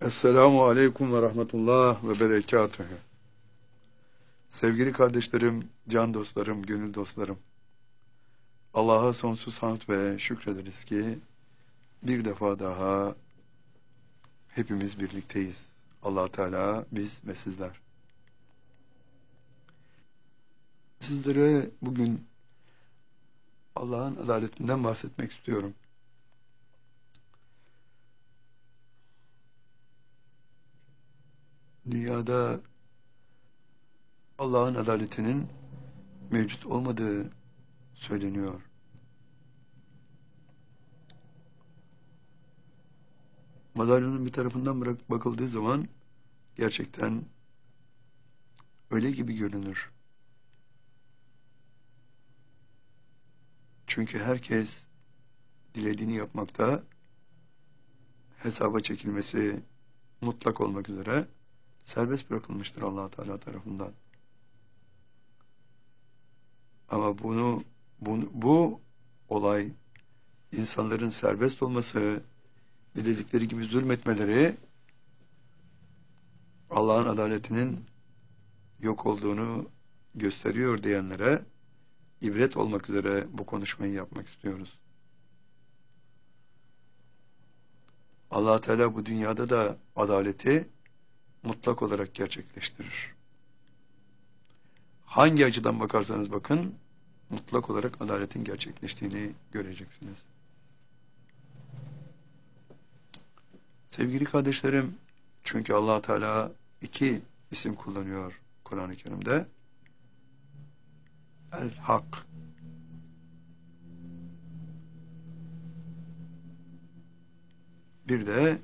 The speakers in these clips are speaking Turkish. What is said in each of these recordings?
Esselamu Aleyküm ve Rahmetullah ve Berekatühü. Sevgili kardeşlerim, can dostlarım, gönül dostlarım. Allah'a sonsuz hamd ve şükrederiz ki bir defa daha hepimiz birlikteyiz. Allah Teala, biz ve sizler. Sizlere bugün Allah'ın adaletinden bahsetmek istiyorum. Dünyada Allah'ın adaletinin mevcut olmadığı söyleniyor. Madalyonun bir tarafından bakıldığı zaman gerçekten öyle gibi görünür. Çünkü herkes dilediğini yapmakta, hesaba çekilmesi mutlak olmak üzere serbest bırakılmıştır Allah Teala tarafından. Ama bu olay, insanların serbest olması, diledikleri gibi zulmetmeleri, Allah'ın adaletinin yok olduğunu gösteriyor diyenlere ibret olmak üzere bu konuşmayı yapmak istiyoruz. Allah Teala bu dünyada da adaleti mutlak olarak gerçekleştirir. Hangi açıdan bakarsanız bakın, mutlak olarak adaletin gerçekleştiğini göreceksiniz. Sevgili kardeşlerim, çünkü Allah Teala iki isim kullanıyor Kur'an-ı Kerim'de. El-Hak. Bir de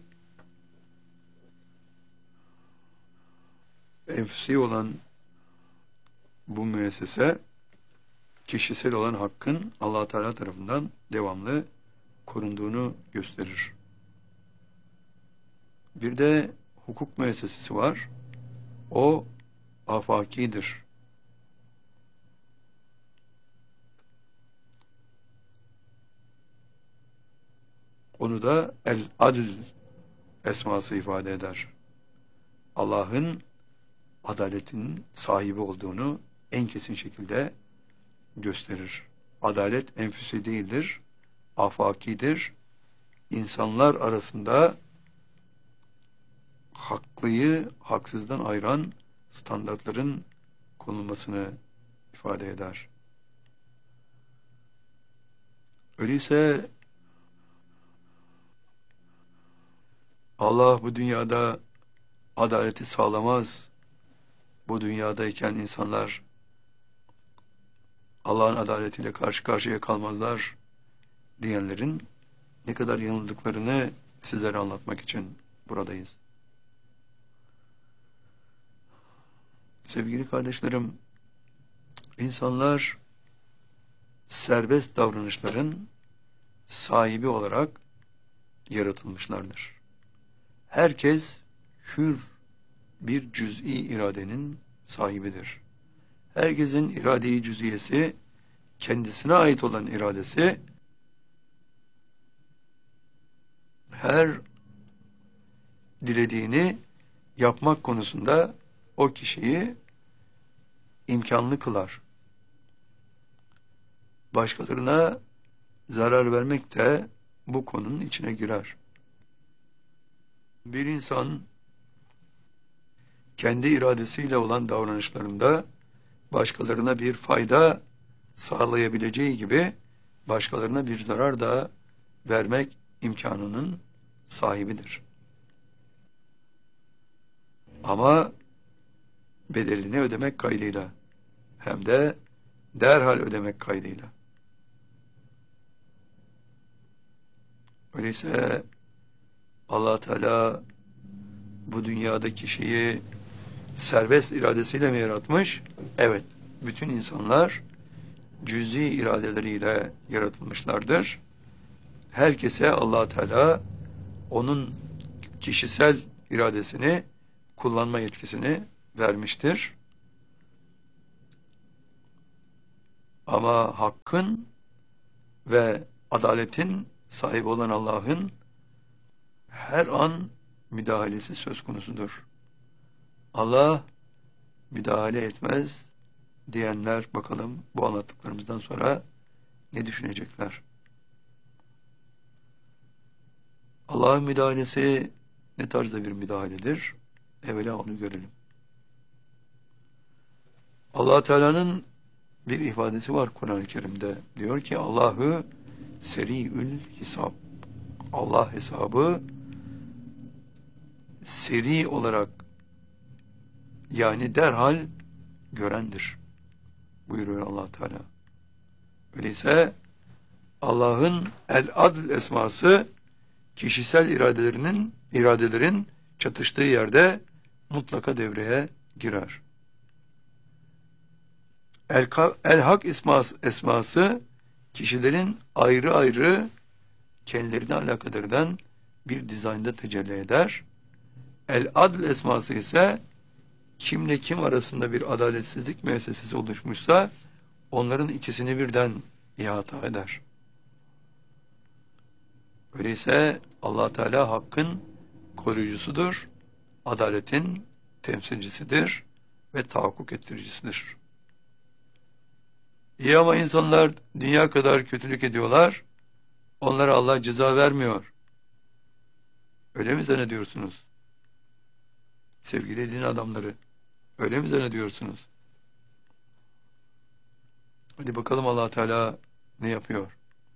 enfüsi olan bu müessese, kişisel olan hakkın Allah Teala tarafından devamlı korunduğunu gösterir. Bir de hukuk müessesesi var. O afakidir. Onu da el-adl esması ifade eder. Allah'ın adaletin sahibi olduğunu en kesin şekilde gösterir. Adalet enfüsi değildir, afakidir. İnsanlar arasında haklıyı haksızdan ayıran standartların konulmasını ifade eder. Öyleyse Allah bu dünyada adaleti sağlamaz. Bu dünyadayken insanlar Allah'ın adaletiyle karşı karşıya kalmazlar diyenlerin ne kadar yanıldıklarını sizlere anlatmak için buradayız. Sevgili kardeşlerim, insanlar serbest davranışların sahibi olarak yaratılmışlardır. Herkes hür bir cüz'i iradenin sahibidir. Herkesin irade-i cüz'iyesi, kendisine ait olan iradesi, her dilediğini yapmak konusunda o kişiyi imkanlı kılar. Başkalarına zarar vermek de bu konunun içine girer. Bir insan kendi iradesiyle olan davranışlarında başkalarına bir fayda sağlayabileceği gibi başkalarına bir zarar da vermek imkanının sahibidir. Ama bedelini ödemek kaydıyla, hem de derhal ödemek kaydıyla. Öyleyse Allah Teala bu dünyada kişiyi serbest iradesiyle mi yaratmış? Evet, bütün insanlar cüz'i iradeleriyle yaratılmışlardır. Herkese Allah Teala onun kişisel iradesini kullanma yetkisini vermiştir. Ama hakkın ve adaletin sahibi olan Allah'ın her an müdahalesi söz konusudur. Allah müdahale etmez diyenler bakalım bu anlattıklarımızdan sonra ne düşünecekler? Allah'ın müdahalesi ne tarzda bir müdahaledir? Evvela onu görelim. Allah Teala'nın bir ifadesi var Kur'an-ı Kerim'de. Diyor ki Allahu seri'ül hisab. Allah hesabı seri olarak yani derhal görendir. Buyuruyor Allah Teala. Öyleyse Allah'ın el-adl esması kişisel iradelerin çatıştığı yerde mutlaka devreye girer. El-hak esması kişilerin ayrı ayrı kendilerine alakadar eden bir dizaynda tecelli eder. El-adl esması ise kimle kim arasında bir adaletsizlik müessesesi oluşmuşsa onların ikisini birden ihata eder. Öyleyse Allah Teala hakkın koruyucusudur, adaletin temsilcisidir ve tahakkuk ettiricisidir. İyi ama insanlar dünya kadar kötülük ediyorlar, onlara Allah ceza vermiyor. Öyle mi zannediyorsunuz? Sevgili din adamları, öyle mi zannediyorsunuz? Hadi bakalım Allah Teala ne yapıyor?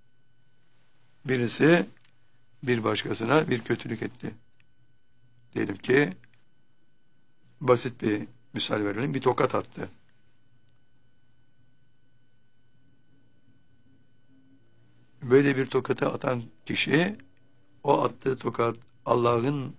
Birisi bir başkasına bir kötülük etti. Diyelim ki basit bir misal verelim, bir tokat attı. Böyle bir tokatı atan kişi o attığı tokat Allah'ın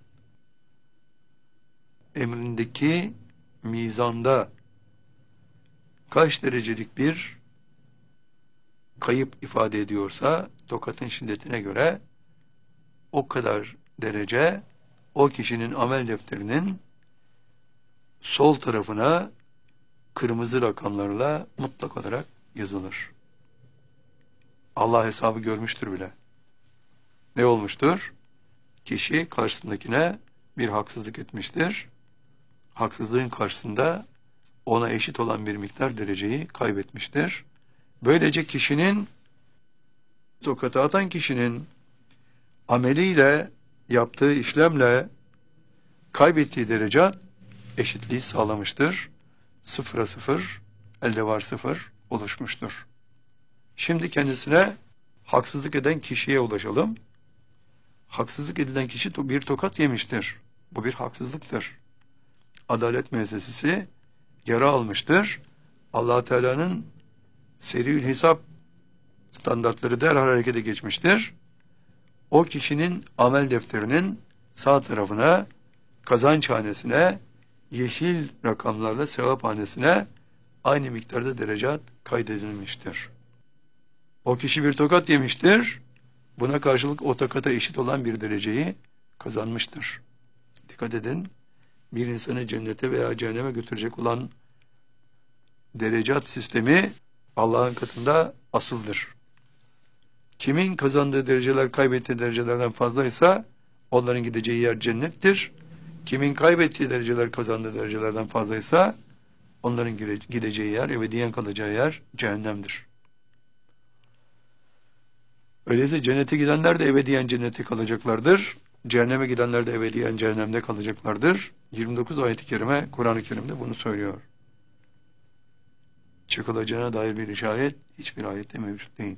emrindeki mizanda kaç derecelik bir kayıp ifade ediyorsa tokatın şiddetine göre o kadar derece o kişinin amel defterinin sol tarafına kırmızı rakamlarla mutlak olarak yazılır. Allah hesabı görmüştür bile. Ne olmuştur? Kişi karşısındakine bir haksızlık etmiştir. Haksızlığın karşısında ona eşit olan bir miktar dereceyi kaybetmiştir. Böylece kişinin, tokatı atan kişinin ameliyle, yaptığı işlemle kaybettiği derece eşitliği sağlamıştır. Sıfıra sıfır, elde var sıfır oluşmuştur. Şimdi kendisine haksızlık eden kişiye ulaşalım. Haksızlık edilen kişi bir tokat yemiştir. Bu bir haksızlıktır. Adalet müessesesi yara almıştır. Allah Teala'nın seriül hesap standartları derhal harekete geçmiştir. O kişinin amel defterinin sağ tarafına, kazanç hanesine, yeşil rakamlarla sevap hanesine aynı miktarda derecat kaydedilmiştir. O kişi bir tokat yemiştir. Buna karşılık o tokata eşit olan bir dereceyi kazanmıştır. Dikkat edin, bir insanı cennete veya cehenneme götürecek olan derecat sistemi Allah'ın katında asıldır. Kimin kazandığı dereceler kaybettiği derecelerden fazlaysa onların gideceği yer cennettir. Kimin kaybettiği dereceler kazandığı derecelerden fazlaysa onların gideceği yer, ebediyen kalacağı yer cehennemdir. Öyleyse cennete gidenler de ebediyen cennete kalacaklardır. Cehenneme gidenler de ebediyen cehennemde kalacaklardır. 29 ayet-i kerime Kur'an-ı Kerim'de bunu söylüyor. Çıkılacağına dair bir işaret hiçbir ayette mevcut değil.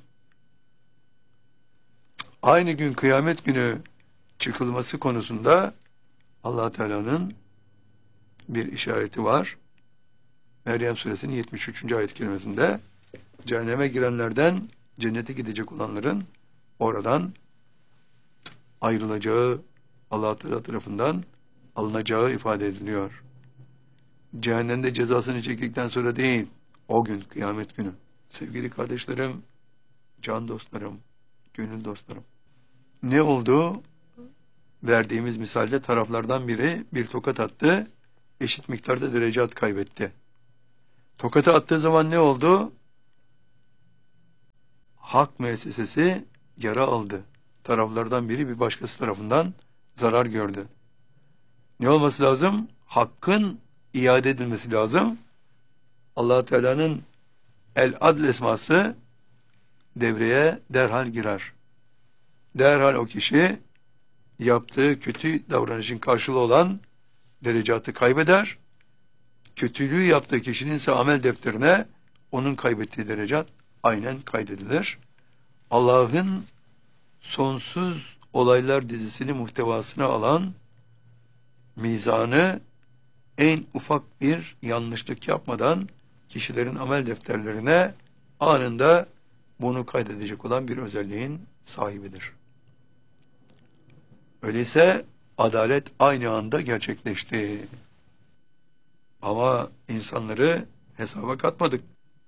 Aynı gün kıyamet günü çıkılması konusunda Allah Teala'nın bir işareti var. Meryem suresinin 73. ayet-i kerimesinde cehenneme girenlerden cennete gidecek olanların oradan ayrılacağı Allah Teala tarafından alınacağı ifade ediliyor. Cehennemde cezasını çektikten sonra değil, o gün kıyamet günü. Sevgili kardeşlerim, can dostlarım, gönül dostlarım. Ne oldu? Verdiğimiz misalde taraflardan biri bir tokat attı, eşit miktarda derecat kaybetti. Tokatı attığı zaman ne oldu? Hak müessesesi yara aldı. Taraflardan biri bir başkası tarafından zarar gördü. Ne olması lazım? Hakkın iade edilmesi lazım. Allah Teala'nın El-Adl esması devreye derhal girer. Derhal o kişi yaptığı kötü davranışın karşılığı olan derecatı kaybeder. Kötülüğü yaptığı kişinin ise amel defterine onun kaybettiği derecat aynen kaydedilir. Allah'ın sonsuz olaylar dizisini muhtevasına alan mizanı en ufak bir yanlışlık yapmadan kişilerin amel defterlerine anında bunu kaydedecek olan bir özelliğin sahibidir. Öyleyse adalet aynı anda gerçekleşti. Ama insanları hesaba katmadık.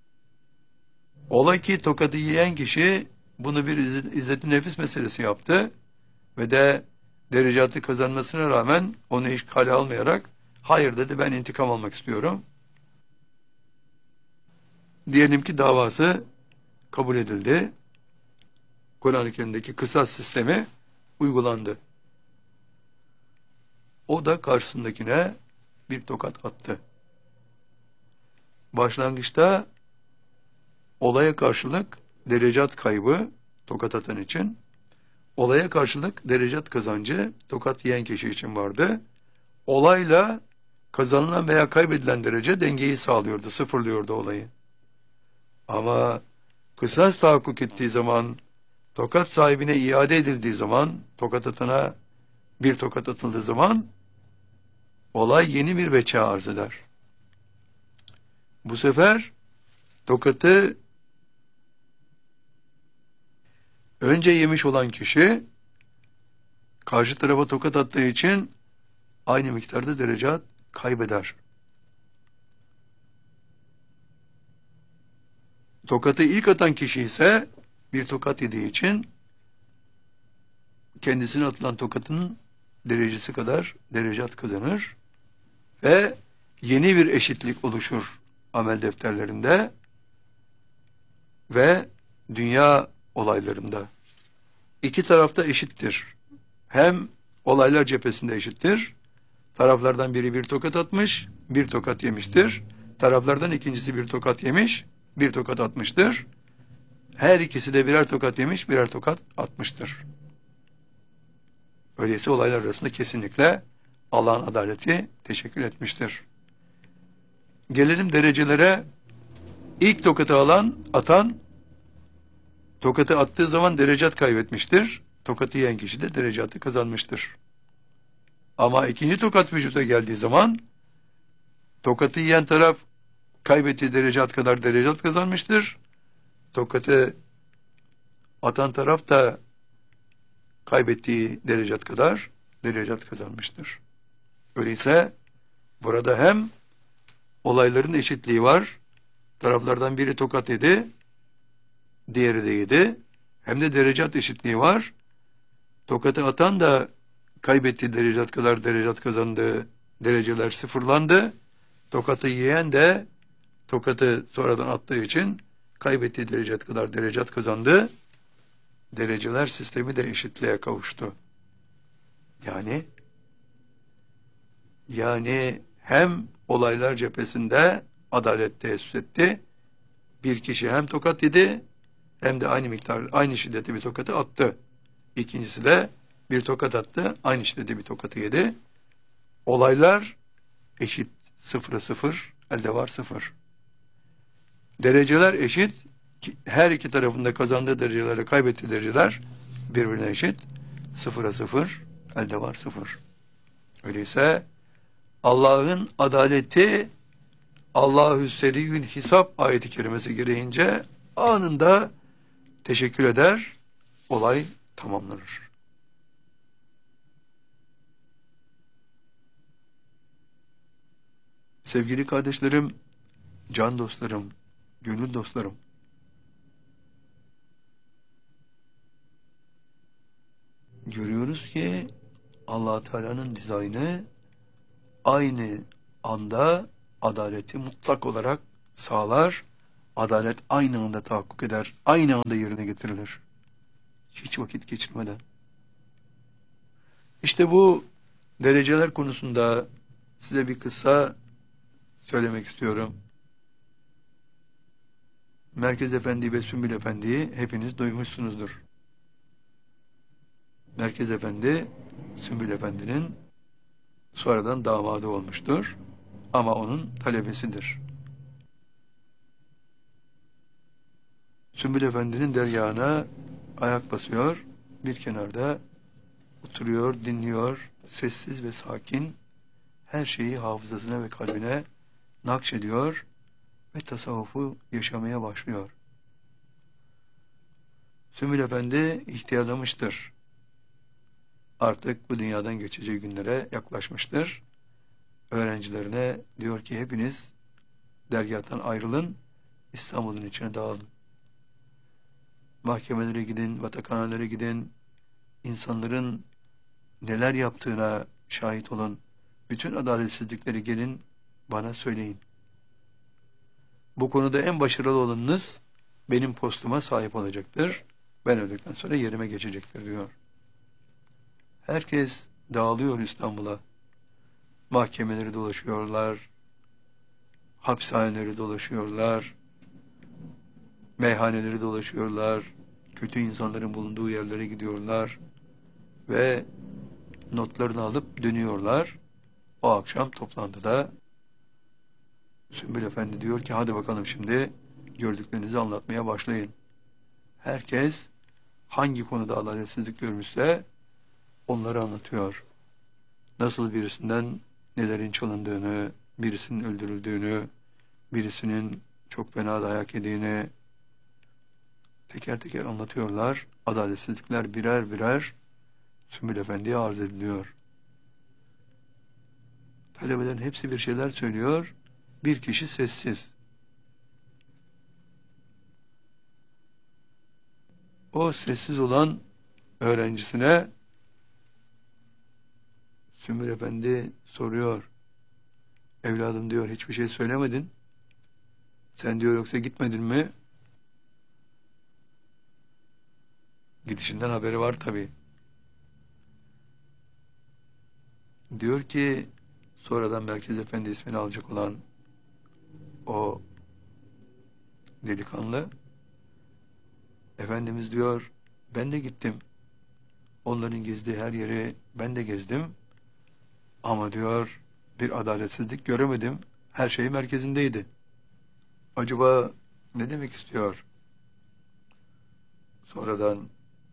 Ola ki tokadı yiyen kişi bunu bir izzet-i nefis meselesi yaptı ve de derecatı kazanmasına rağmen onu hiç kale almayarak hayır dedi, ben intikam almak istiyorum. Diyelim ki davası kabul edildi. Kur'an-ı Kerim'deki kısas sistemi uygulandı. O da karşısındakine bir tokat attı. Başlangıçta olaya karşılık derecat kaybı tokat atan için, olaya karşılık derecat kazancı tokat yiyen kişi için vardı. Olayla kazanılan veya kaybedilen derece dengeyi sağlıyordu, sıfırlıyordu olayı. Ama kısas tahakkuk ettiği zaman, tokat sahibine iade edildiği zaman, tokat atana bir tokat atıldığı zaman olay yeni bir veçe arz eder. Bu sefer tokatı önce yemiş olan kişi karşı tarafa tokat attığı için aynı miktarda derecat kaybeder. Tokatı ilk atan kişi ise bir tokat yediği için kendisine atılan tokatın derecesi kadar derecat kazanır ve yeni bir eşitlik oluşur amel defterlerinde ve dünya olaylarında. İki tarafta eşittir. Hem olaylar cephesinde eşittir. Taraflardan biri bir tokat atmış, bir tokat yemiştir. Taraflardan ikincisi bir tokat yemiş, bir tokat atmıştır. Her ikisi de birer tokat yemiş, birer tokat atmıştır. Öyleyse olaylar arasında kesinlikle Allah'ın adaleti teşekkür etmiştir. Gelelim derecelere. İlk tokatı atan, tokatı attığı zaman derecat kaybetmiştir. Tokatı yiyen kişi de derecatı kazanmıştır. Ama ikinci tokat vücuda geldiği zaman, tokatı yiyen taraf kaybettiği derecat kadar derecat kazanmıştır. Tokatı atan taraf da kaybettiği derecat kadar derecat kazanmıştır. Öyleyse burada hem olayların eşitliği var, taraflardan biri tokat yedi, diğeri de yedi, hem de derecat eşitliği var. Tokatı atan da kaybettiği derecat kadar derecat kazandı, dereceler sıfırlandı. Tokatı yiyen de tokatı sonradan attığı için kaybettiği derecat kadar derecat kazandı. Dereceler sistemi de eşitliğe kavuştu. Yani hem olaylar cephesinde adalet tesis etti. Bir kişi hem tokat yedi hem de aynı miktar, aynı şiddette bir tokatı attı. İkincisi de bir tokat attı, aynı şiddette bir tokatı yedi. Olaylar eşit. Sıfıra sıfır, elde var sıfır. Dereceler eşit. Her iki tarafında kazandığı derecelerle kaybettiği dereceler birbirine eşit. Sıfıra sıfır, elde var sıfır. Öyleyse Allah'ın adaleti, Allahü seriyül hisap ayeti kerimesi gereğince anında teşekkür eder, olay tamamlanır. Sevgili kardeşlerim, can dostlarım, gönül dostlarım, görüyoruz ki Allah Teala'nın dizaynı aynı anda adaleti mutlak olarak sağlar. Adalet aynı anda tahakkuk eder, aynı anda yerine getirilir. Hiç vakit geçirmeden. İşte bu Dereceler konusunda size bir kıssa söylemek istiyorum. Merkez Efendi ve Sümbül Efendi'yi hepiniz duymuşsunuzdur. Merkez Efendi, Sümbül Efendi'nin sonradan damadı olmuştur. Ama onun talebesidir. Sümbül Efendi'nin dergahına ayak basıyor, bir kenarda oturuyor, dinliyor, sessiz ve sakin, her şeyi hafızasına ve kalbine nakşediyor ve tasavvufu yaşamaya başlıyor. Sümbül Efendi ihtiyarlamıştır. Artık bu dünyadan geçeceği günlere yaklaşmıştır. Öğrencilerine diyor ki hepiniz dergâhtan ayrılın, İstanbul'un içine dağılın. Mahkemelere gidin, vatakhanelere gidin, insanların neler yaptığına şahit olun. Bütün adaletsizlikleri gelin bana söyleyin. Bu konuda en başarılı olanınız benim postuma sahip olacaktır. Ben öldükten sonra yerime geçecektir diyor. Herkes dağılıyor İstanbul'a. Mahkemeleri dolaşıyorlar, hapishaneleri dolaşıyorlar, meyhaneleri dolaşıyorlar, kötü insanların bulunduğu yerlere gidiyorlar ve notlarını alıp dönüyorlar. O akşam toplantıda Sümbül Efendi diyor ki hadi bakalım şimdi gördüklerinizi anlatmaya başlayın. Herkes hangi konuda adaletsizlik görmüşse onları anlatıyor. Nasıl birisinden nelerin çalındığını, birisinin öldürüldüğünü, birisinin çok fena dayak yediğini teker teker anlatıyorlar. Adaletsizlikler birer birer Sümbül Efendi'ye arz ediliyor. Talebelerin hepsi bir şeyler söylüyor. Bir kişi sessiz. O sessiz olan öğrencisine Sümbül Efendi soruyor. Evladım diyor hiçbir şey söylemedin. Sen diyor yoksa gitmedin mi? Gidişinden haberi var tabii. Diyor ki sonradan Merkez Efendi ismini alacak olan o delikanlı Efendimiz diyor ben de gittim. Onların gezdiği her yeri ben de gezdim. Ama diyor bir adaletsizlik göremedim. Her şey merkezindeydi. Acaba ne demek istiyor? Sonradan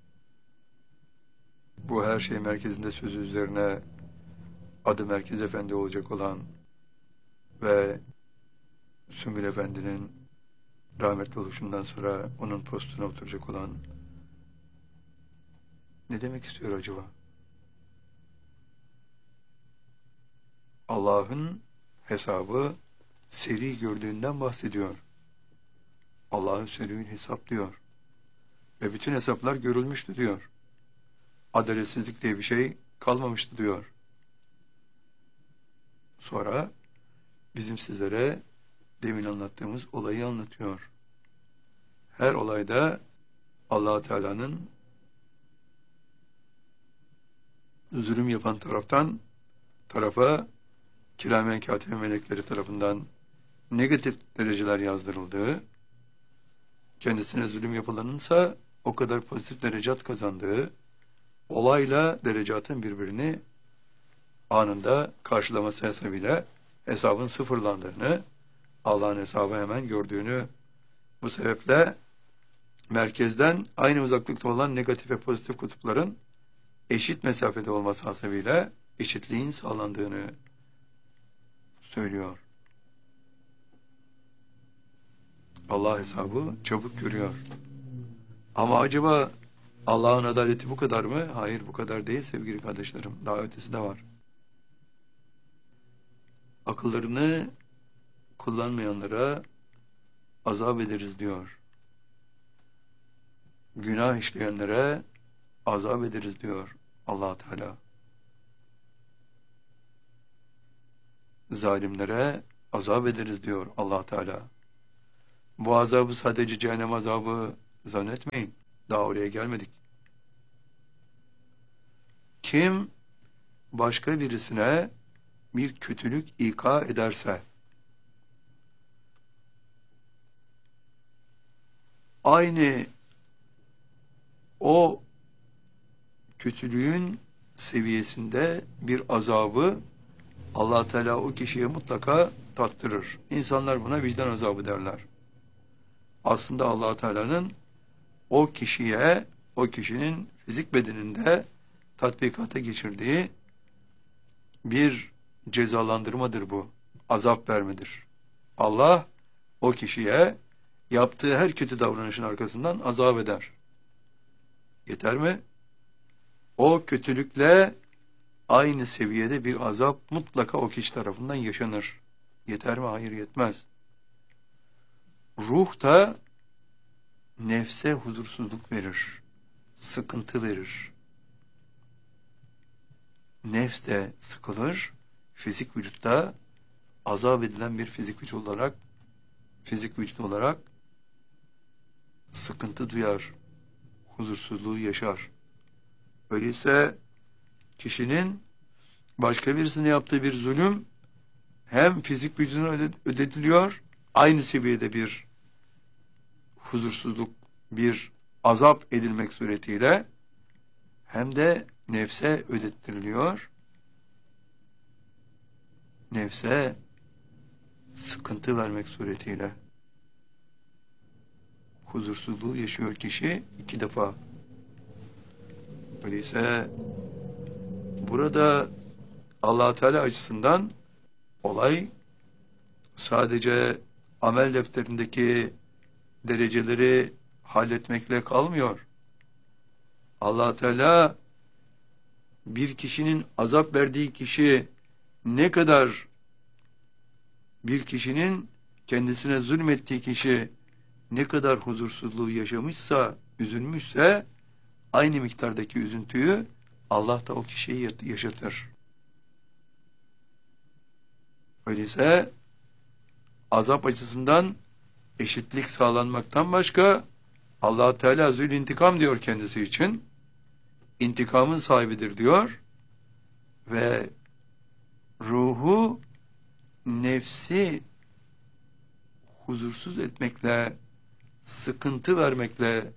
bu her şey merkezinde sözü üzerine adı Merkez Efendi olacak olan ve Sümbül Efendi'nin rahmetli oluşundan sonra onun postuna oturacak olan ne demek istiyor acaba? Allah'ın hesabı seri gördüğünden bahsediyor. Allah'ı seri hesap diyor. Ve bütün hesaplar görülmüştü diyor. Adaletsizlik diye bir şey kalmamıştı diyor. Sonra bizim sizlere demin anlattığımız olayı anlatıyor. Her olayda Allah Teala'nın zulüm yapan tarafa kiramen katibe melekleri tarafından negatif dereceler yazdırıldığı, kendisine zulüm yapılanınsa o kadar pozitif derecat kazandığı, olayla derecatın birbirini anında karşılaması hesabıyla hesabın sıfırlandığını, Allah'ın hesabı hemen gördüğünü, bu sebeple merkezden aynı uzaklıkta olan negatif ve pozitif kutupların eşit mesafede olması hasebiyle eşitliğin sağlandığını söylüyor. Allah hesabı çabuk görüyor. Ama acaba Allah'ın adaleti bu kadar mı? Hayır, bu kadar değil sevgili kardeşlerim. Daha ötesi de var. Akıllarını kullanmayanlara azap ederiz diyor. Günah işleyenlere azap ederiz diyor Allah Teala. Zalimlere azap ederiz diyor Allah Teala. Bu azabı sadece cehennem azabı zannetmeyin. Daha oraya gelmedik. Kim başka birisine bir kötülük ika ederse, aynı o kötülüğün seviyesinde bir azabı Allah Teala o kişiye mutlaka tattırır. İnsanlar buna vicdan azabı derler. Aslında Allah Teala'nın o kişiye, o kişinin fizik bedeninde tatbikata geçirdiği bir cezalandırmadır bu. Azap vermedir. Allah o kişiye yaptığı her kötü davranışın arkasından azap eder. Yeter mi? O kötülükle aynı seviyede bir azap mutlaka o kişi tarafından yaşanır. Yeter mi? Hayır, yetmez. Ruh da nefse huzursuzluk verir, sıkıntı verir. Nefs de sıkılır, fizik vücutta azap edilen bir fizik vücut olarak sıkıntı duyar, huzursuzluğu yaşar. Öyleyse kişinin başka birisine yaptığı bir zulüm hem fizik vücuduna ödetiliyor, aynı seviyede bir huzursuzluk, bir azap edilmek suretiyle, hem de nefse ödettiriliyor, nefse sıkıntı vermek suretiyle huzursuzluğu yaşıyor kişi 2 defa. Öyleyse burada Allah Teala açısından olay sadece amel defterindeki dereceleri halletmekle kalmıyor. Allah Teala bir kişinin azap verdiği kişi ne kadar, bir kişinin kendisine zulmettiği kişi ne kadar huzursuzluğu yaşamışsa, üzülmüşse, aynı miktardaki üzüntüyü Allah da o kişiyi yaşatır. Öyleyse azap açısından eşitlik sağlanmaktan başka, Allah Teala zül intikam diyor kendisi için. İntikamın sahibidir diyor ve ruhu, nefsi huzursuz etmekle, sıkıntı vermekle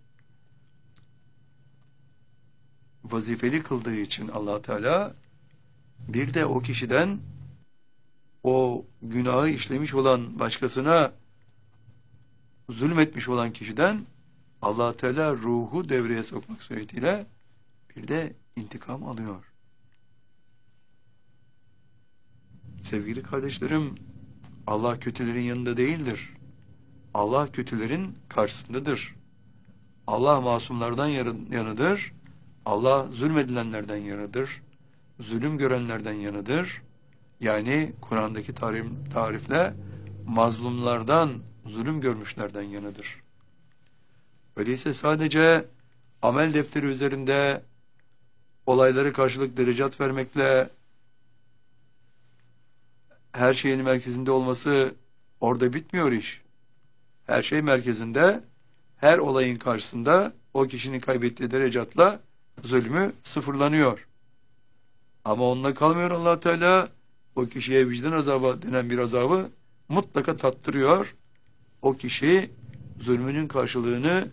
vazifeli kıldığı için Allah Teala bir de o kişiden, o günahı işlemiş olan, başkasına zulmetmiş olan kişiden Allah Teala ruhu devreye sokmak suretiyle bir de intikam alıyor. Sevgili kardeşlerim, Allah kötülerin yanında değildir. Allah kötülerin karşısındadır. Allah masumlardan yanıdır. Allah zulmedilenlerden yanıdır. Zulüm görenlerden yanıdır. Yani Kur'an'daki tarifle mazlumlardan, zulüm görmüşlerden yanıdır. Öyleyse sadece amel defteri üzerinde olayları karşılık derecat vermekle her şeyin merkezinde olması orada bitmiyor iş. Her şey merkezinde, her olayın karşısında o kişinin kaybettiği derecatla zulmü sıfırlanıyor. Ama onunla kalmıyor Allah Teala. O kişiye vicdan azabı denen bir azabı mutlaka tattırıyor. O kişi zulmünün karşılığını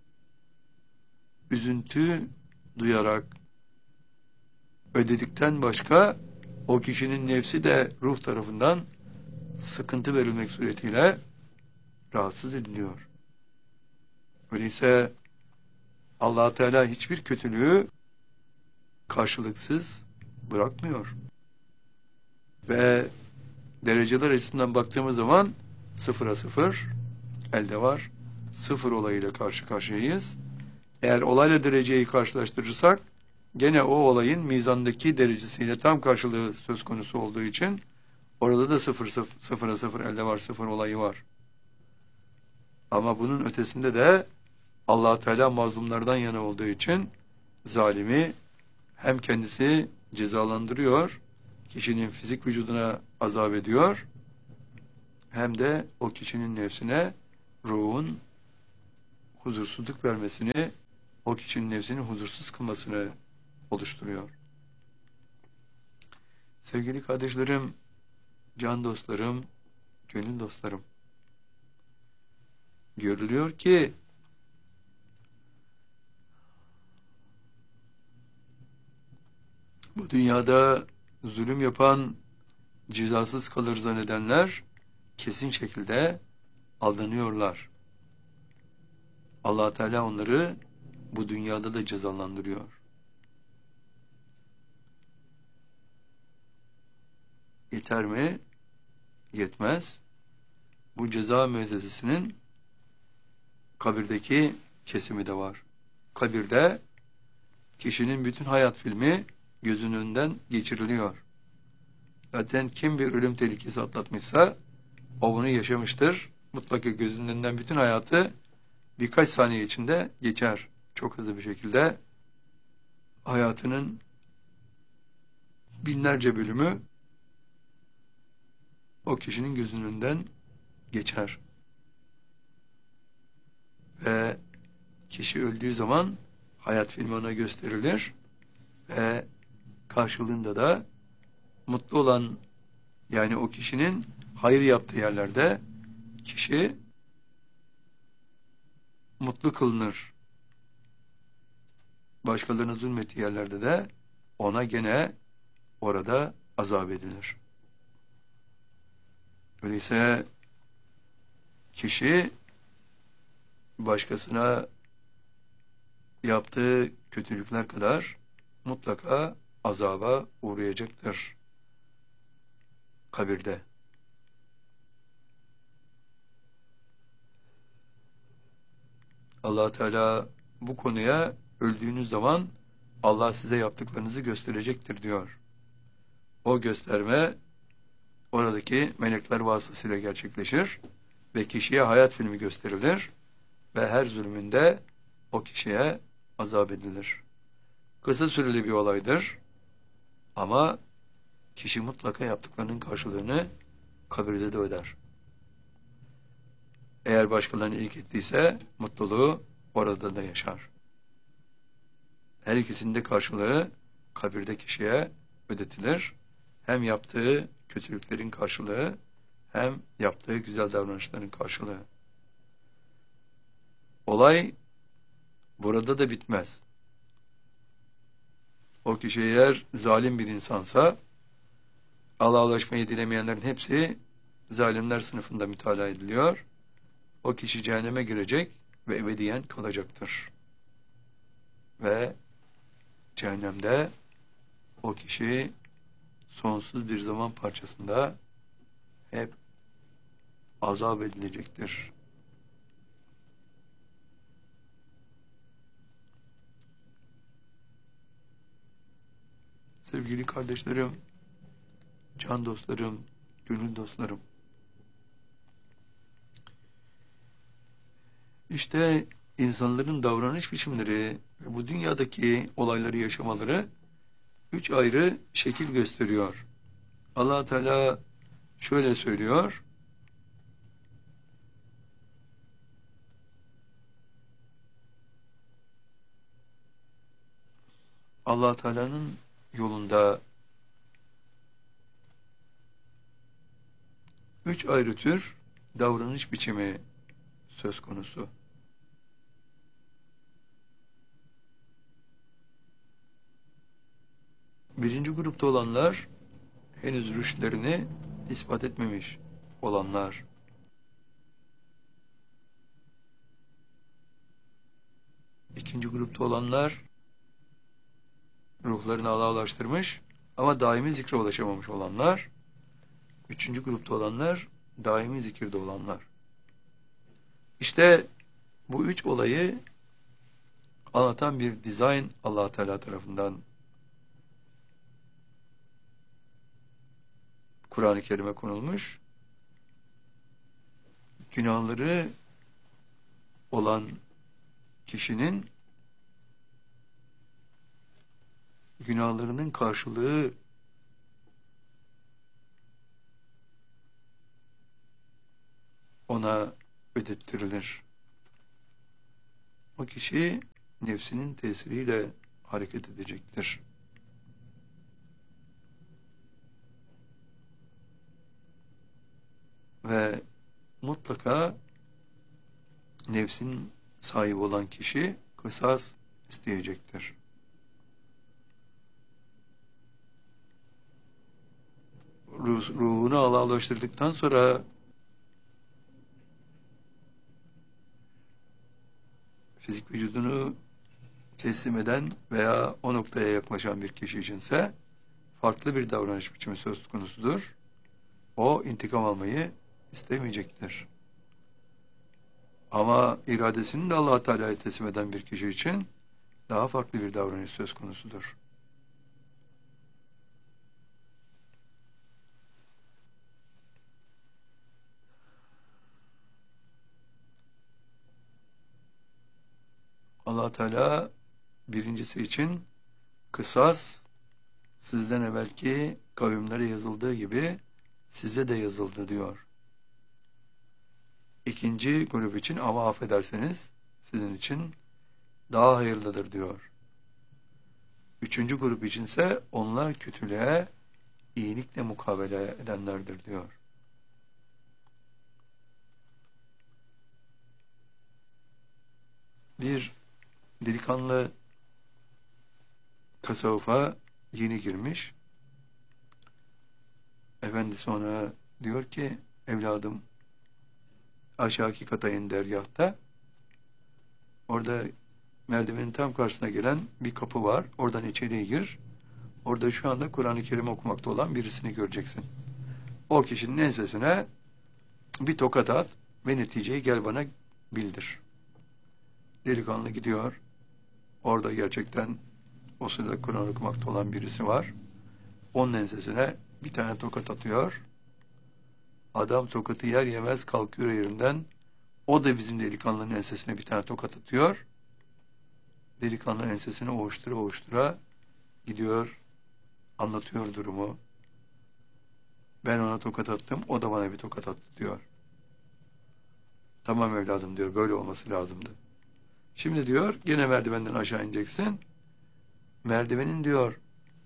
üzüntü duyarak ödedikten başka, o kişinin nefsi de ruh tarafından sıkıntı verilmek suretiyle rahatsız ediliyor. Öyleyse Allah Teala hiçbir kötülüğü karşılıksız bırakmıyor. Ve dereceler açısından baktığımız zaman 0'a 0 elde var. 0 olayıyla karşı karşıyayız. Eğer olayla dereceyi karşılaştırırsak gene o olayın mizandaki derecesiyle tam karşılığı söz konusu olduğu için orada da 0'a 0 elde var, 0 olayı var. Ama bunun ötesinde de Allah Teala mazlumlardan yana olduğu için zalimi hem kendisi cezalandırıyor, kişinin fizik vücuduna azap ediyor, hem de o kişinin nefsine, ruhun huzursuzluk vermesini, o kişinin nefsini huzursuz kılmasını oluşturuyor. Sevgili kardeşlerim, can dostlarım, gönül dostlarım, görülüyor ki bu dünyada zulüm yapan, cezasız kalır zannedenler kesin şekilde aldanıyorlar. Allah Teala onları bu dünyada da cezalandırıyor. Yeter mi? Yetmez. Bu ceza müessesesinin kabirdeki kesimi de var. Kabirde kişinin bütün hayat filmi gözünün önünden geçiriliyor. Zaten kim bir ölüm tehlikesi atlatmışsa o bunu yaşamıştır. Mutlaka gözünün önünden bütün hayatı birkaç saniye içinde geçer. Çok hızlı bir şekilde hayatının binlerce bölümü o kişinin gözünün önünden geçer. Ve kişi öldüğü zaman hayat filmi ona gösterilir ve karşılığında da mutlu olan, yani o kişinin hayır yaptığı yerlerde kişi mutlu kılınır. Başkalarına zulmettiği yerlerde de ona gene orada azap edilir. Öyleyse kişi başkasına yaptığı kötülükler kadar mutlaka azaba uğrayacaktır kabirde. Allah Teala bu konuya öldüğünüz zaman Allah size yaptıklarınızı gösterecektir diyor. O gösterme oradaki melekler vasıtasıyla gerçekleşir ve kişiye hayat filmi gösterilir ve her zulmünde o kişiye azap edilir. Kısa süreli bir olaydır ama kişi mutlaka yaptıklarının karşılığını kabirde de öder. Eğer başkalarını iyilik ettiyse mutluluğu orada da yaşar. Her ikisinin de karşılığı kabirde kişiye ödetilir. Hem yaptığı kötülüklerin karşılığı hem yaptığı güzel davranışların karşılığı. Olay burada da bitmez. O kişi eğer zalim bir insansa Allah'a ulaşmayı dilemeyenlerin hepsi zalimler sınıfında mütalaa ediliyor. O kişi cehenneme girecek ve ebediyen kalacaktır. Ve cehennemde o kişi sonsuz bir zaman parçasında hep azap edilecektir. Sevgili kardeşlerim, can dostlarım, gönül dostlarım, İşte insanların davranış biçimleri ve bu dünyadaki olayları yaşamaları üç ayrı şekil gösteriyor. Allah Teala şöyle söylüyor: Allah Teala'nın yolunda üç ayrı tür davranış biçimi söz konusu. Birinci grupta olanlar henüz rüştlerini ispat etmemiş olanlar. İkinci grupta olanlar ruhlarını Allah'a ulaştırmış ama daimi zikre ulaşamamış olanlar. Üçüncü grupta olanlar daimi zikirde olanlar. İşte bu üç olayı anlatan bir dizayn Allah Teala tarafından Kur'an-ı Kerim'e konulmuş. Günahları olan kişinin günahlarının karşılığı ona ödettirilir. O kişi nefsinin tesiriyle hareket edecektir. mutlaka nefsin sahibi olan kişi kısas isteyecektir. Ruhunu Allah'laştırdıktan sonra fizik vücudunu teslim eden veya o noktaya yaklaşan bir kişi içinse farklı bir davranış biçimi söz konusudur. O intikam almayı istemeyecektir. Ama iradesini de Allah Teala'ya teslim eden bir kişi için daha farklı bir davranış söz konusudur. Allah Teala birincisi için kısas sizden evvelki kavimlere yazıldığı gibi size de yazıldı diyor. İkinci grup için ama affederseniz sizin için daha hayırlıdır diyor. Üçüncü grup içinse onlar kötülüğe iyilikle mukabele edenlerdir diyor. Bir delikanlı tasavvufa yeni girmiş. Efendi sonra diyor ki evladım aşağıki kata in dergâhta. Orada merdivenin tam karşısına gelen bir kapı var. Oradan içeriye gir. Orada şu anda Kur'an-ı Kerim okumakta olan birisini göreceksin. O kişinin ensesine bir tokat at ve neticeyi gel bana bildir. Delikanlı gidiyor. Orada gerçekten o sırada Kur'an okumakta olan birisi var. Onun ensesine bir tane tokat atıyor. Adam tokatı yer yemez kalkıyor yerinden. O da bizim delikanlının ensesine bir tane tokat atıyor. Delikanlı ensesine ovuştura ovuştura gidiyor. Anlatıyor durumu. Ben ona tokat attım. O da bana bir tokat attı diyor. Tamam evladım diyor. Böyle olması lazımdı. Şimdi diyor gene merdivenden aşağı ineceksin. Merdivenin diyor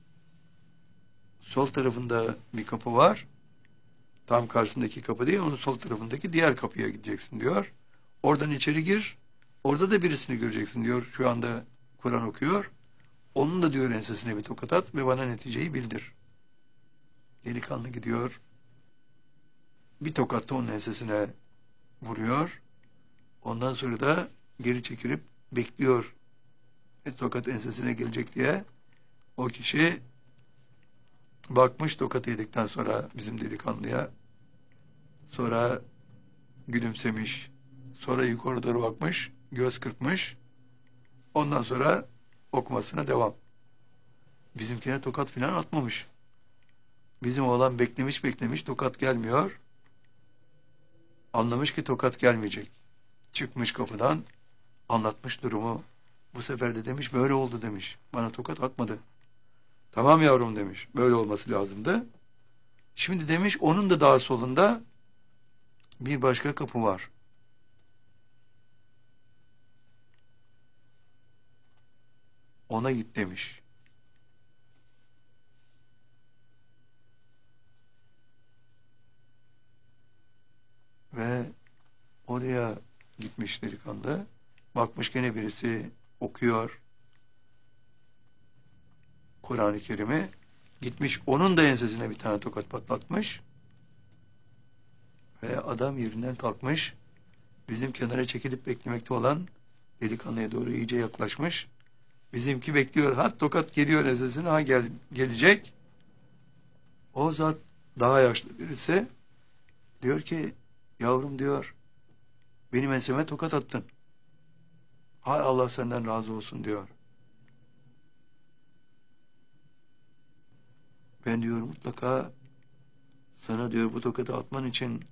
sol tarafında bir kapı var. Tam karşısındaki kapı değil, onun sol tarafındaki diğer kapıya gideceksin diyor. Oradan içeri gir. Orada da birisini göreceksin diyor. Şu anda Kur'an okuyor. Onun da diyor ensesine bir tokat at ve bana neticeyi bildir. Delikanlı gidiyor. Bir tokat da onun ensesine vuruyor. Ondan sonra da geri çekilip bekliyor. Tokat ensesine gelecek diye. O kişi bakmış tokat yedikten sonra bizim delikanlıya. Sonra gülümsemiş. Sonra yukarı doğru bakmış. Göz kırpmış. Ondan sonra okumasına devam. Bizimkine tokat filan atmamış. Bizim oğlan beklemiş tokat gelmiyor. Anlamış ki tokat gelmeyecek. Çıkmış kapıdan anlatmış durumu. Bu sefer de demiş böyle oldu demiş. Bana tokat atmadı. Tamam yavrum demiş. Böyle olması lazımdı. Şimdi demiş onun da daha solunda bir başka kapı var. Ona git demiş. Ve oraya gitmiş delikanlı. Bakmış gene birisi okuyor Kur'an-ı Kerim'i. Gitmiş onun da ensesine bir tane tokat patlatmış. Ve adam yerinden kalkmış. Bizim kenara çekilip beklemekte olan delikanlıya doğru iyice yaklaşmış. Bizimki bekliyor. Ha tokat geliyor ensesine. Ha gelecek. O zat daha yaşlı birisi. Diyor ki yavrum diyor benim enseme tokat attın. Hay Allah senden razı olsun diyor. Ben diyor mutlaka sana diyor bu tokatı atman için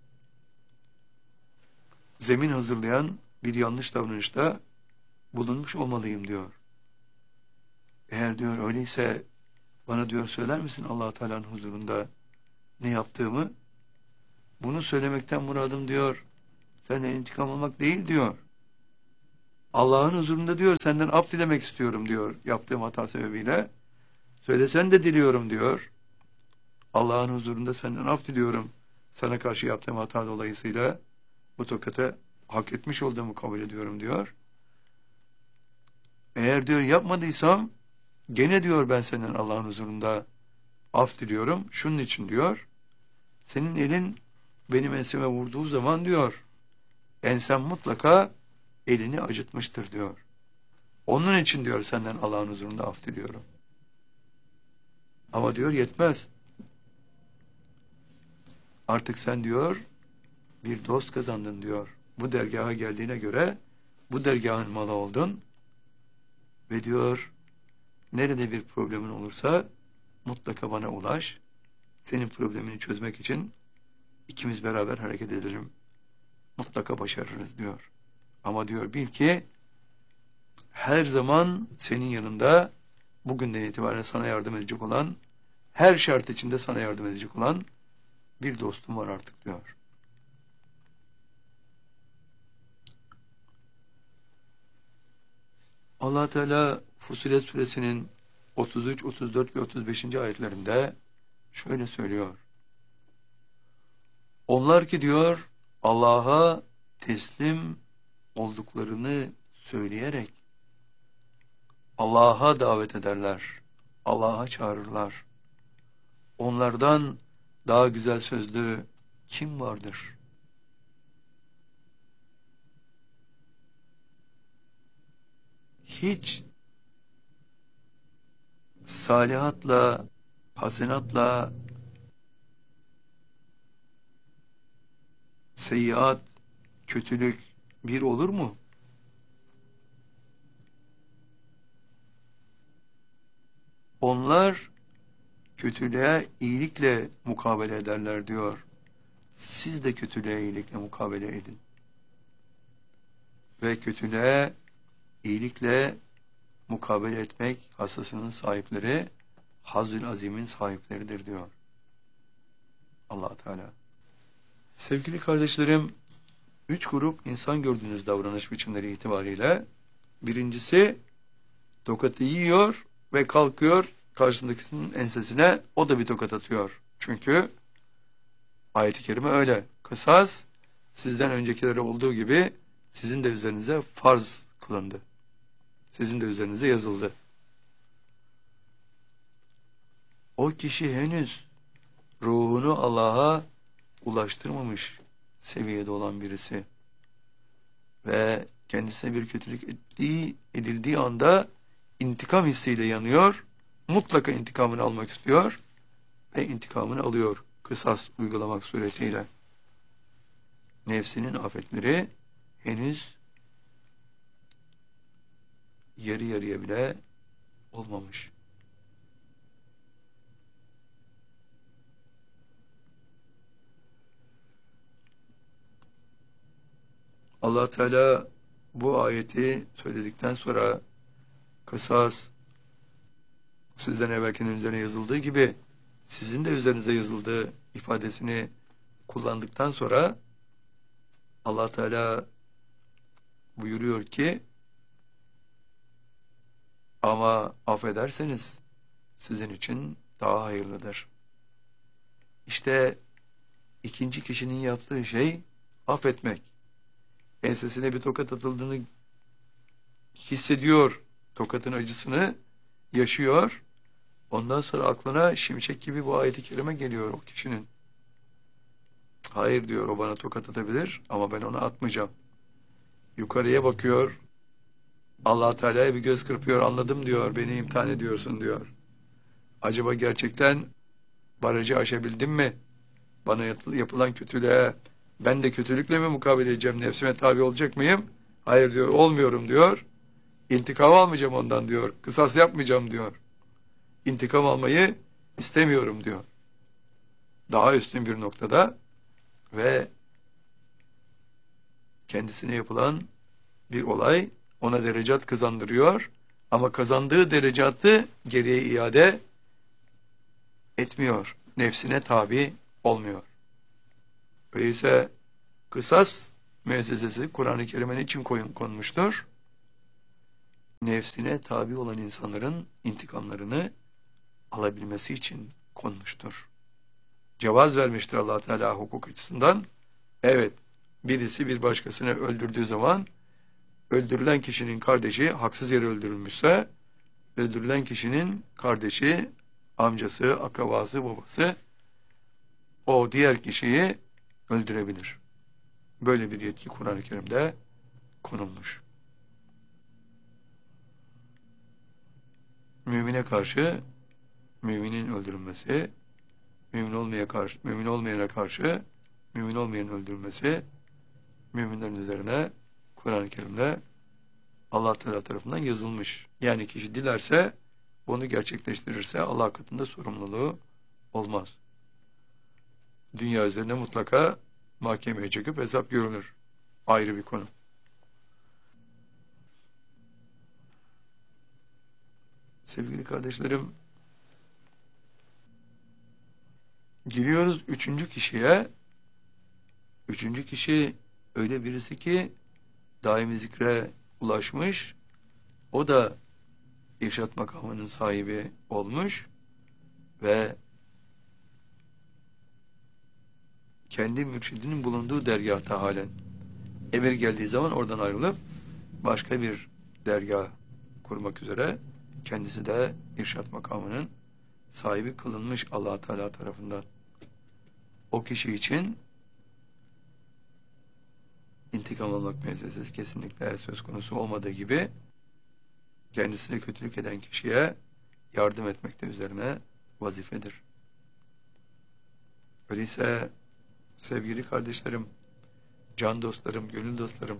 zemin hazırlayan bir yanlış davranışta bulunmuş olmalıyım diyor. Eğer diyor öyleyse bana diyor söyler misin Allah Teala'nın huzurunda ne yaptığımı? Bunu söylemekten muradım diyor senden intikam almak değil diyor. Allah'ın huzurunda diyor senden af dilemek istiyorum diyor yaptığım hata sebebiyle. Söylesen de diliyorum diyor. Allah'ın huzurunda senden af diliyorum. Sana karşı yaptığım hata dolayısıyla bu tokatı hak etmiş olduğumu kabul ediyorum diyor. Eğer diyor yapmadıysam gene diyor ben senin Allah'ın huzurunda af diliyorum. Şunun için diyor, senin elin benim enseme vurduğu zaman diyor, ensem mutlaka elini acıtmıştır diyor. Onun için diyor senden Allah'ın huzurunda af diliyorum. Ama diyor yetmez. Artık sen diyor bir dost kazandın diyor. Bu dergaha geldiğine göre bu dergahın malı oldun ve diyor nerede bir problemin olursa mutlaka bana ulaş. Senin problemini çözmek için ikimiz beraber hareket edelim. Mutlaka başarırız diyor. Ama diyor bil ki her zaman senin yanında bugünden itibaren sana yardım edecek olan, her şart içinde sana yardım edecek olan bir dostum var artık diyor. Allah Teala Fussilet suresinin 33, 34 ve 35. ayetlerinde şöyle söylüyor. Onlar ki diyor Allah'a teslim olduklarını söyleyerek Allah'a davet ederler. Allah'a çağırırlar. Onlardan daha güzel sözlü kim vardır? Hiç salihatla, hasenatla, seyyiat, kötülük bir olur mu? Onlar kötülüğe iyilikle mukabele ederler diyor. Siz de kötülüğe iyilikle mukabele edin. Ve kötülüğe iyilikle mukabele etmek hassasının sahipleri, Hazzül Azim'in sahipleridir diyor Allah Teala. Sevgili kardeşlerim, 3 grup insan gördüğünüz davranış biçimleri itibariyle, birincisi tokatı yiyor ve kalkıyor karşısındakinin ensesine, o da bir tokat atıyor. Çünkü ayet-i kerime öyle. Kısas sizden öncekilere olduğu gibi sizin de üzerinize farz kılındı. Sizin de üzerinize yazıldı. O kişi henüz ruhunu Allah'a ulaştırmamış seviyede olan birisi ve kendisine bir kötülük edildiği anda intikam hissiyle yanıyor, mutlaka intikamını almak istiyor ve intikamını alıyor kısas uygulamak suretiyle. Nefsinin afetleri henüz yarı yarıya bile olmamış. Allah Teala bu ayeti söyledikten sonra kısas sizden evvelkinin üzerine yazıldığı gibi sizin de üzerinize yazıldığı ifadesini kullandıktan sonra Allah Teala buyuruyor ki ama affederseniz sizin için daha hayırlıdır. İşte ikinci kişinin yaptığı şey affetmek. Ensesine bir tokat atıldığını hissediyor, tokatın acısını yaşıyor. Ondan sonra aklına şimşek gibi bu ayet-i kerime geliyor o kişinin. Hayır diyor, o bana tokat atabilir ama ben ona atmayacağım. Yukarıya bakıyor. Allah Teala'ya bir göz kırpıyor, anladım diyor, beni imtihan ediyorsun diyor. Acaba gerçekten barajı aşabildim mi? Bana yapılan kötülüğe ben de kötülükle mi mukabele edeceğim? Nefsime tabi olacak mıyım? Hayır diyor, olmuyorum diyor. İntikam almayacağım ondan diyor. Kısas yapmayacağım diyor. İntikam almayı istemiyorum diyor. Daha üstün bir noktada ve kendisine yapılan bir olay ona derecat kazandırıyor ama kazandığı derecatı geriye iade etmiyor. Nefsine tabi olmuyor. Öyleyse kısas müessesesi Kur'an-ı Kerim'in için konmuştur. Nefsine tabi olan insanların intikamlarını alabilmesi için konmuştur. cevaz vermiştir Allah Teala hukuk açısından. Evet, birisi bir başkasını öldürdüğü zaman öldürülen kişinin kardeşi haksız yere öldürülmüşse öldürülen kişinin kardeşi, amcası, akrabası, babası o diğer kişiyi öldürebilir. Böyle bir yetki Kur'an-ı Kerim'de konulmuş. Mümine karşı müminin öldürülmesi, mümin olmayana karşı mümin olmayanın öldürülmesi müminlerin üzerine Kur'an-ı Kerim'de Allah Teala tarafından yazılmış. Yani kişi dilerse bunu gerçekleştirirse Allah katında sorumluluğu olmaz. Dünya üzerinde mutlaka mahkemeye çekip hesap görülür. Ayrı bir konu. Sevgili kardeşlerim, giriyoruz üçüncü kişiye. Üçüncü kişi öyle birisi ki daimi zikre ulaşmış. O da irşat makamının sahibi olmuş ve kendi mürşidinin bulunduğu dergâhta halen emir geldiği zaman oradan ayrılıp başka bir dergâh kurmak üzere kendisi de irşat makamının sahibi kılınmış Allah Teala tarafından. O kişi için intikam almak meselesi kesinlikle söz konusu olmadığı gibi kendisine kötülük eden kişiye yardım etmek de üzerine vazifedir. Öyleyse sevgili kardeşlerim, can dostlarım, gönül dostlarım,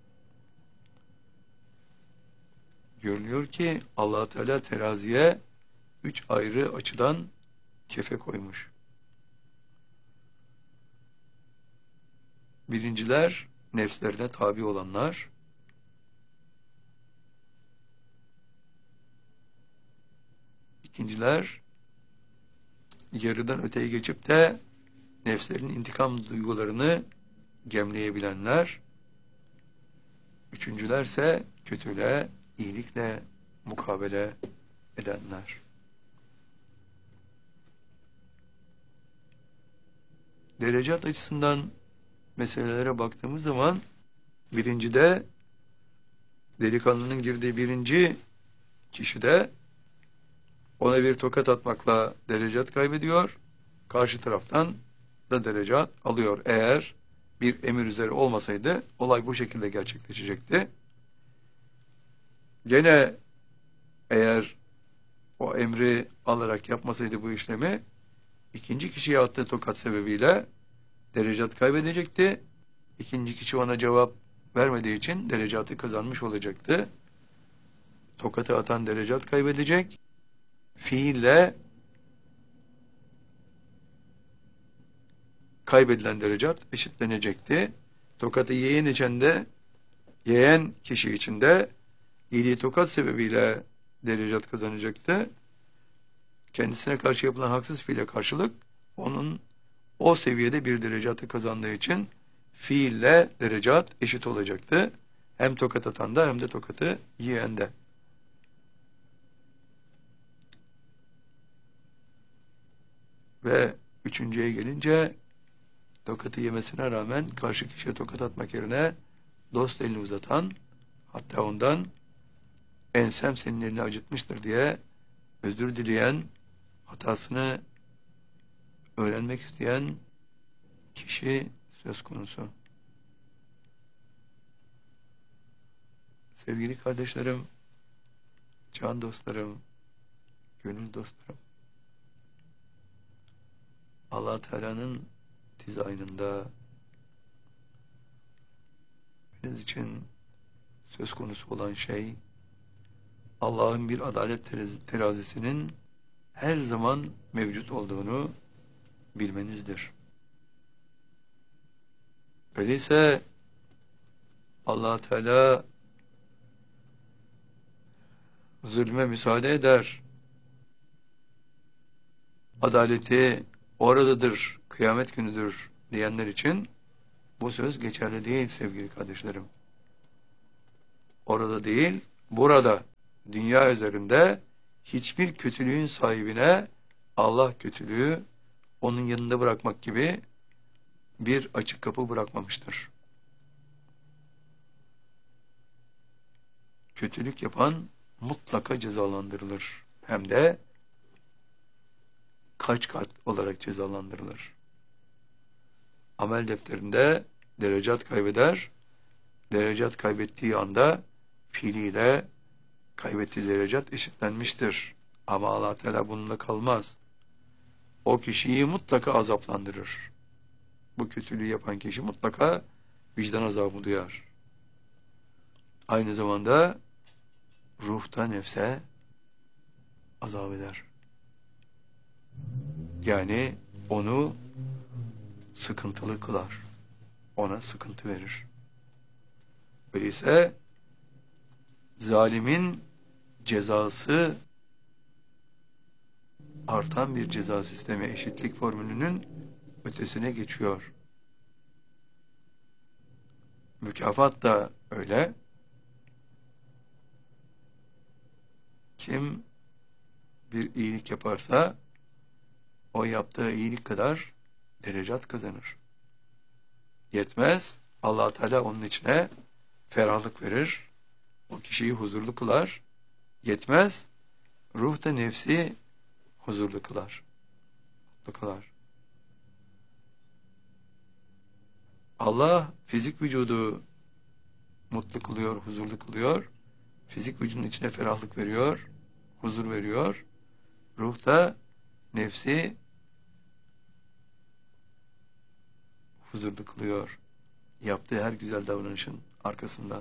görülüyor ki Allah Teala teraziye 3 ayrı açıdan kefe koymuş. Birinciler nefslerine tabi olanlar, ikinciler yarıdan öteye geçip de nefslerin intikam duygularını gemleyebilenler, üçüncülerse kötülüğe iyilikle mukabele edenler. Derecat açısından meselelere baktığımız zaman birincide delikanlının girdiği birinci kişide ona bir tokat atmakla derecat kaybediyor. Karşı taraftan da derecat alıyor. Eğer bir emir üzere olmasaydı olay bu şekilde gerçekleşecekti. Gene eğer o emri alarak yapmasaydı bu işlemi ikinci kişiye attığı tokat sebebiyle derecat kaybedecekti. İkinci kişi ona cevap vermediği için derecatı kazanmış olacaktı. Tokatı atan derecat kaybedecek. Fiille kaybedilen derecat eşitlenecekti. Tokatı yiyen kişi için de yediği tokat sebebiyle derecat kazanacaktı. Kendisine karşı yapılan haksız fiile karşılık onun o seviyede bir derecatı kazandığı için fiille derecat eşit olacaktı. Hem tokat atan da hem de tokatı yiyen de. Ve üçüncüye gelince tokatı yemesine rağmen karşı kişiye tokat atmak yerine dost elini uzatan, hatta ondan ensem senin elini acıtmıştır diye özür dileyen, hatasını öğrenmek isteyen kişi söz konusu. Sevgili kardeşlerim, can dostlarım, gönül dostlarım, Allah Teala'nın dizaynında benim için söz konusu olan şey Allah'ın bir adalet terazisinin her zaman mevcut olduğunu bilmenizdir. Öyleyse Allah Teala zulme müsaade eder. Adaleti oradadır, kıyamet günüdür diyenler için bu söz geçerli değil sevgili kardeşlerim. Orada değil, burada, dünya üzerinde hiçbir kötülüğün sahibine Allah kötülüğü onun yanında bırakmak gibi bir açık kapı bırakmamıştır. Kötülük yapan mutlaka cezalandırılır. Hem de kaç kat olarak cezalandırılır. Amel defterinde derecat kaybeder. Derecat kaybettiği anda fiiliyle kaybettiği derecat eşitlenmiştir. Ama Allah Teala bununla kalmaz. O kişiyi mutlaka azaplandırır. Bu kötülüğü yapan kişi mutlaka vicdan azabı duyar. Aynı zamanda ruhta nefse azap eder. Yani onu sıkıntılı kılar. Ona sıkıntı verir. Öyleyse zalimin cezası artan bir ceza sistemi, eşitlik formülünün ötesine geçiyor. Mükafat da öyle. Kim bir iyilik yaparsa o yaptığı iyilik kadar derecat kazanır. Yetmez, Allah Teala onun içine ferahlık verir. O kişiyi huzurlu kılar. Yetmez, ruhta nefsi huzurlu kılar. Mutlu kılar. Allah fizik vücudu mutlu kılıyor, huzurlu kılıyor. Fizik vücudun içine ferahlık veriyor, huzur veriyor. Ruhta nefsi huzurlu kılıyor. Yaptığı her güzel davranışın arkasından.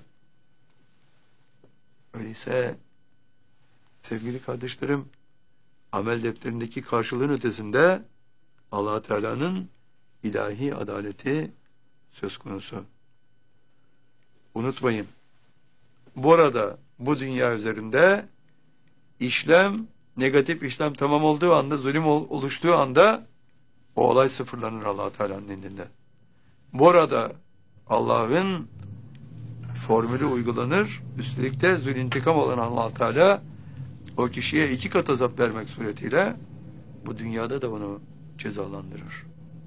Öyleyse sevgili kardeşlerim, amel defterindeki karşılığın ötesinde Allah Teala'nın ilahi adaleti söz konusu. Unutmayın. Burada bu dünya üzerinde işlem, negatif işlem tamam olduğu anda, zulüm oluştuğu anda o olay sıfırlanır Allah Teala'nın indinde. Burada Allah'ın formülü uygulanır. Üstelik de zulüntikam olan Allah Teala o kişiye 2 kat azap vermek suretiyle bu dünyada da onu cezalandırır.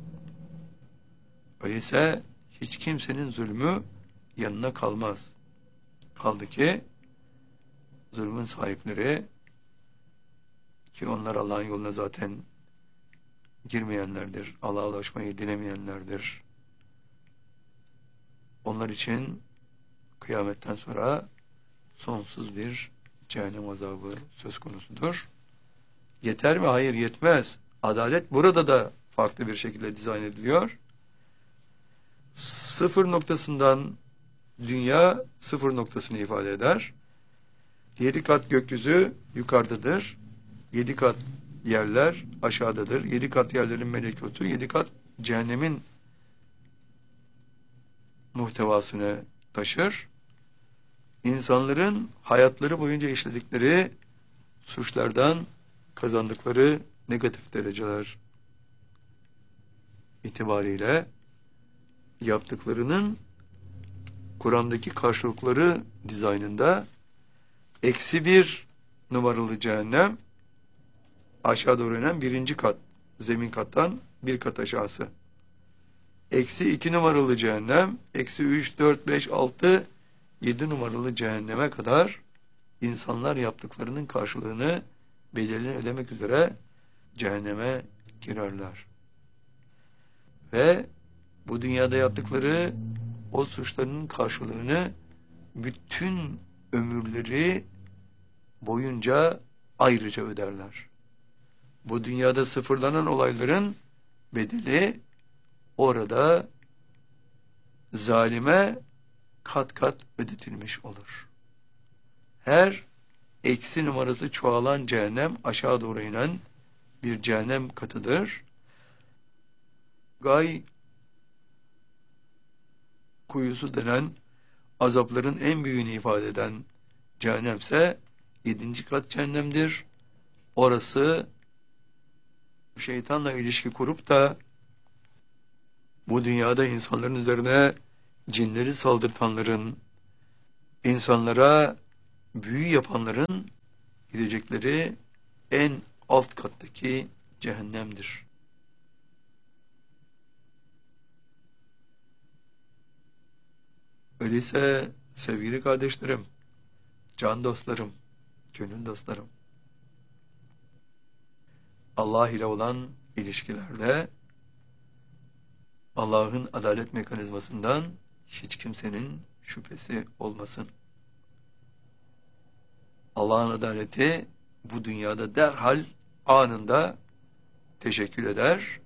Öyleyse hiç kimsenin zulmü yanına kalmaz. Kaldı ki zulmün sahipleri, ki onlar Allah'ın yoluna zaten girmeyenlerdir, Allah'a ulaşmayı dilemeyenlerdir. Onlar için kıyametten sonra sonsuz bir cehennem azabı söz konusudur. Yeter mi? Hayır, yetmez. Adalet burada da farklı bir şekilde dizayn ediliyor. Sıfır noktasından dünya sıfır noktasını ifade eder. 7 kat gökyüzü yukarıdadır. 7 kat yerler aşağıdadır. 7 kat yerlerin melekutu, 7 kat cehennemin muhtevasını taşır. İnsanların hayatları boyunca işledikleri suçlardan kazandıkları negatif dereceler itibariyle yaptıklarının Kur'an'daki karşılıkları dizaynında -1 numaralı cehennem aşağı doğru inen 1. kat, zemin kattan 1 kat aşağısı. -2 numaralı cehennem, -3, 4, 5, 6, 7 numaralı cehenneme kadar insanlar yaptıklarının karşılığını, bedelini ödemek üzere cehenneme girerler. Ve bu dünyada yaptıkları o suçlarının karşılığını bütün ömürleri boyunca ayrıca öderler. Bu dünyada sıfırlanan olayların bedeli orada zalime kat kat ödetilmiş olur. Her eksi numarası çoğalan cehennem aşağı doğru inen bir cehennem katıdır. Gay kuyusu denen azapların en büyüğünü ifade eden cehennemse 7. kat cehennemdir. Orası şeytanla ilişki kurup da bu dünyada insanların üzerine cinleri saldırtanların, insanlara büyü yapanların gidecekleri en alt kattaki cehennemdir. Öyleyse sevgili kardeşlerim, can dostlarım, gönül dostlarım, Allah ile olan ilişkilerde Allah'ın adalet mekanizmasından hiç kimsenin şüphesi olmasın. Allah'ın adaleti bu dünyada derhal anında teşekkür eder.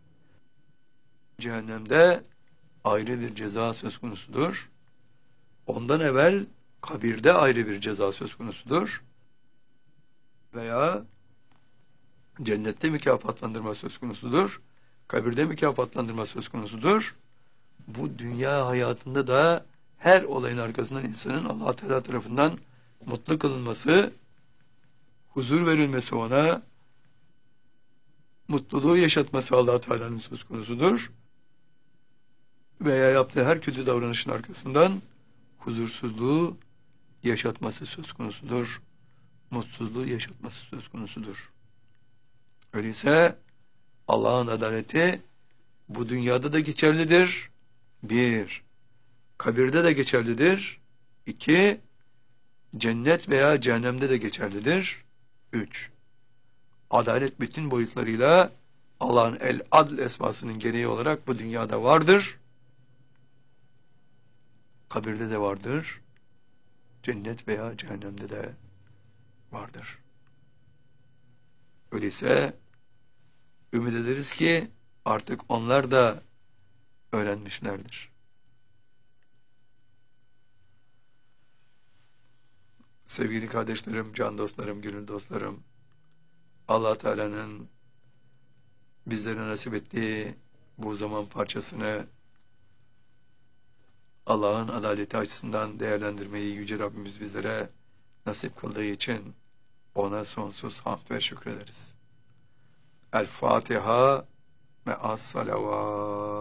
Cehennemde ayrı bir ceza söz konusudur. Ondan evvel kabirde ayrı bir ceza söz konusudur. Veya cennette mükafatlandırma söz konusudur. Kabirde mükafatlandırma söz konusudur. Bu dünya hayatında da her olayın arkasından insanın Allah Teala tarafından mutlu kılınması, huzur verilmesi ona, mutluluğu yaşatması Allah Teala'nın söz konusudur. Veya yaptığı her kötü davranışın arkasından huzursuzluğu yaşatması söz konusudur. Mutsuzluğu yaşatması söz konusudur. Öyleyse Allah'ın adaleti bu dünyada da geçerlidir. 1. Kabirde de geçerlidir. 2. Cennet veya cehennemde de geçerlidir. 3. Adalet bütün boyutlarıyla Allah'ın El-Adl esmasının gereği olarak bu dünyada vardır. Kabirde de vardır. Cennet veya cehennemde de vardır. Öyleyse ümit ederiz ki artık onlar da öğrenmişlerdir. Sevgili kardeşlerim, can dostlarım, gönül dostlarım, Allah Teala'nın bizlere nasip ettiği bu zaman parçasını Allah'ın adaleti açısından değerlendirmeyi Yüce Rabbimiz bizlere nasip kıldığı için ona sonsuz hamd ve şükrederiz. El Fatiha me'as salavat.